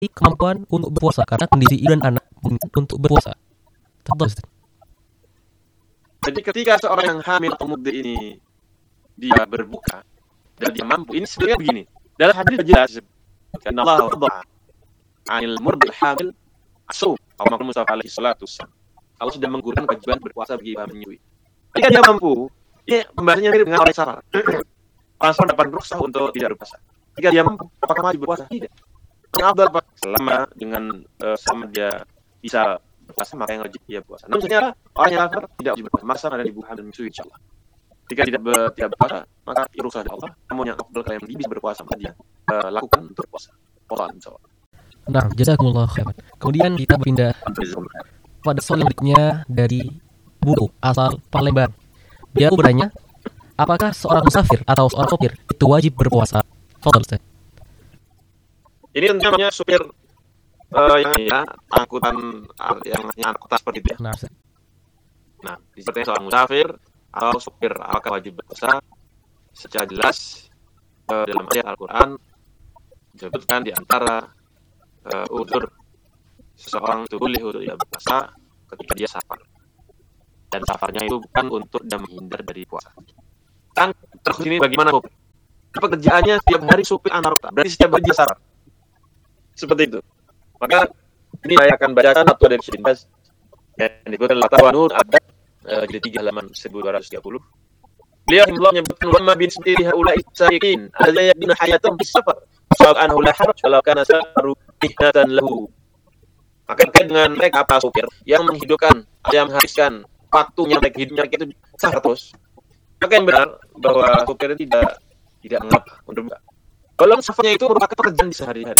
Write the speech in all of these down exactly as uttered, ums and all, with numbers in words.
kemampuan untuk berpuasa karena kondisi ibu dan anak untuk berpuasa. Terus. Jadi ketika seorang yang hamil atau murdi ini dia berbuka dan dia mampu, ini sebenarnya begini. Dalam hadis jelas, karena Allah wada'a 'anil murdi hamil as-shaum, Muhammad Mustafa alaihi salatu wassalam. Allah sudah menggugurkan kewajiban berpuasa bagi ibu menyusui. Jika dia mampu, ini pembahasannya mirip dengan orang safar. Orang safar dapat rukhsah untuk tidak berpuasa. Jika dia mampu, apakah wajib berpuasa? Tidak. Yang afdal Pak, selama dengan uh, selama dia bisa berpuasa maka yang wajib dia puasa. Namun sebenarnya orang yang safar tidak wajib berpuasa. Masa ada ibu hamil menyusui insyaallah. Jika tidak ber, tidak berpuasa maka rukhsah dari Allah. Namun yang afdal kalau yang bisa berpuasa maka dia uh, lakukan untuk berpuasa. Wallahu a'lam. Nah, jazakumullah khairan. Kemudian kita berpindah pada soal berikutnya dari buku asal Palembang. Dia bertanya, apakah seorang musafir atau seorang sopir itu wajib berpuasa? Fadhal Ustaz. Ini namanya supir uh, yang ya angkutan yang, yang angkutan seperti itu ya. Nah, nah seperti seorang musafir atau supir apakah wajib berpuasa? Secara jelas uh, dalam ayat Al-Quran disebutkan di antara uh, udzur seseorang itu boleh untuk tidak berpuasa ketika dia safar. Dan safarnya itu bukan untuk dia menghindar dari puasa. Kan terus ini bagaimana supir? Pekerjaannya setiap hari supir antar kota. Berarti setiap hari dia safar. Seperti itu. Maka ini saya akan bacakan atau dari sini Mas. Yang disebutkan Al-Tawanun ada uh, jadi tiga halaman seribu dua ratus tiga puluh. Beliau Allah menyebutkan wa ma bin sendiri haula isakin ada yang bin hayatan bis safar. Sawab anhu la haraj kalau kana safaru ihnatan lahu. Maka dengan mereka apa supir yang menghidupkan, yang menghabiskan waktunya mereka hidupnya itu safar terus. Maka yang benar bahwa supir tidak tidak mengapa untuk buka. Kalau safarnya itu merupakan pekerjaan di sehari-hari.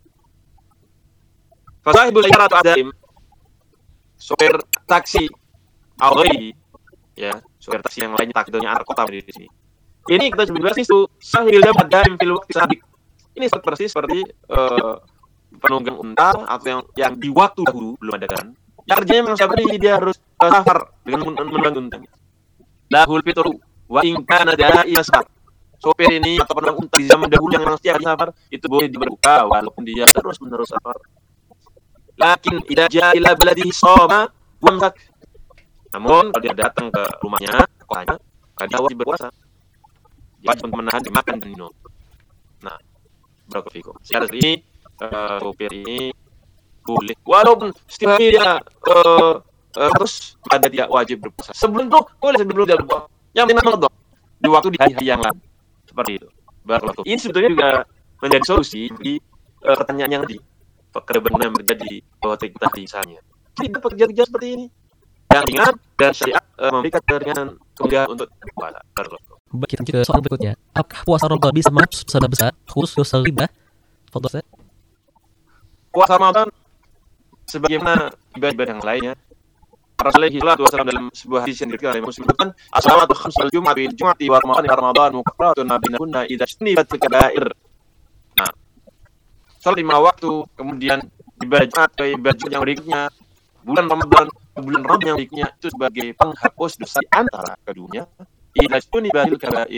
Fasahibul iyarat adaim supir taksi awai ya, supir taksi yang lainnya takdirnya antar kota di sini. Ini kita sebenarnya itu sahil dapat daim fil waqti sabiq. Ini persis seperti uh, penunggang unta atau yang yang di waktu dahulu belum ada kan. Yang kerjanya memang siapa ini dia harus uh, safar dengan menunggang unta. Lahul fitru wa in kana da'i safar. Sopir ini atau penunggang unta di zaman dahulu yang memang setiap hari safar itu boleh diberbuka walaupun dia terus-menerus safar. Lakin idza ja'a ila baladihi shoma wamsak. Namun kalau dia datang ke rumahnya, ke kotanya, maka dia wajib berpuasa. Dia wajib menahan makan dan minum. Nah, barakallahu fikum. Sekarang ini uh, sopir ini boleh walaupun setiap hari dia uh, uh, terus ada tidak wajib berpuasa. Sebelum itu boleh sebelum dia berpuasa. Yang penting memang di waktu di hari-hari yang lain. Seperti itu. Barakallahu fikum. Ini sebetulnya juga menjadi solusi di uh, pertanyaan yang tadi. Pekerjaan yang terjadi bahwa kita misalnya. Tidak pekerjaan seperti ini. Yang ringan dan syariat uh, memberikan keringanan kemudian untuk berpuasa. Baik, kita lanjut ke soal berikutnya. Apakah puasa Ramadan bisa menghapus dosa besar, khusus dosa riba? Foto saya. Puasa Ramadan sebagaimana ibadah-ibadah yang lainnya. Rasulullah shallallahu alaihi wasallam dalam sebuah hadis yang diriwayatkan oleh Muslim menyebutkan as-salatu khamsul jumu'ah bil jumu'ati wa ramadan ila ramadan mukaffaratun bainahunna idza ijtanibat al-kaba'ir. Nah, salat lima waktu kemudian ibadah Jumat ke ibadah yang berikutnya bulan Ramadan bulan Ramadan yang berikutnya itu sebagai penghapus dosa antara keduanya idza ijtanibat al-kaba'ir